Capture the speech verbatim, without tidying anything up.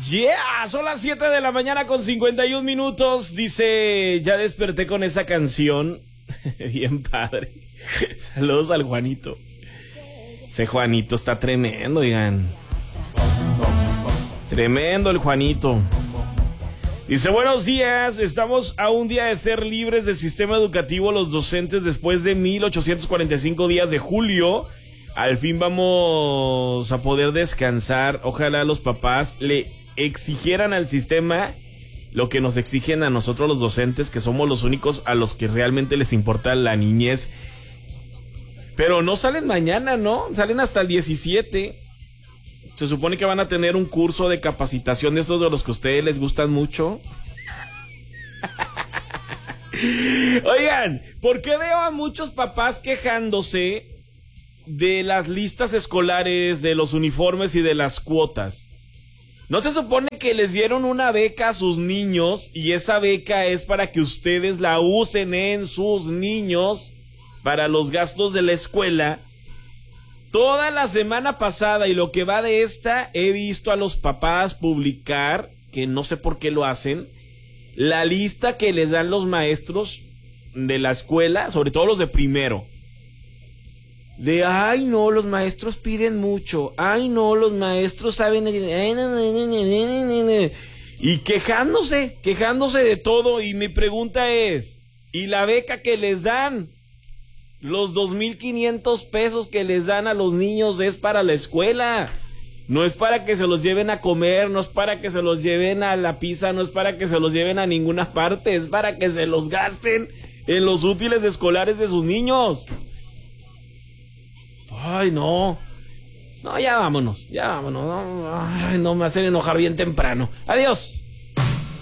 Yeah, son las siete de la mañana con cincuenta y un minutos. Dice, ya desperté con esa canción. Bien padre. Saludos al Juanito. Ese Juanito está tremendo, oigan. Tremendo el Juanito. Dice, buenos días, estamos a un día de ser libres del sistema educativo los docentes después de mil ochocientos cuarenta y cinco días de julio. Al fin vamos a poder descansar. Ojalá los papás le exigieran al sistema lo que nos exigen a nosotros los docentes, que somos los únicos a los que realmente les importa la niñez. Pero no salen mañana, ¿no? Salen hasta el diecisiete. Se supone que van a tener un curso de capacitación de estos de los que a ustedes les gustan mucho. Oigan, ¿por qué veo a muchos papás quejándose de las listas escolares, de los uniformes y de las cuotas? ¿No se supone que les dieron una beca a sus niños y esa beca es para que ustedes la usen en sus niños para los gastos de la escuela? Toda la semana pasada y lo que va de esta, he visto a los papás publicar, que no sé por qué lo hacen, la lista que les dan los maestros de la escuela, sobre todo los de primero. De, ay no, los maestros piden mucho, ay no, los maestros saben... Y quejándose, quejándose de todo, y mi pregunta es, ¿y la beca que les dan? Los dos mil quinientos pesos que les dan a los niños es para la escuela. No es para que se los lleven a comer, no es para que se los lleven a la pizza, no es para que se los lleven a ninguna parte, es para que se los gasten en los útiles escolares de sus niños. Ay, no. No, ya vámonos, ya vámonos. No, ay, no me hacen enojar bien temprano. Adiós.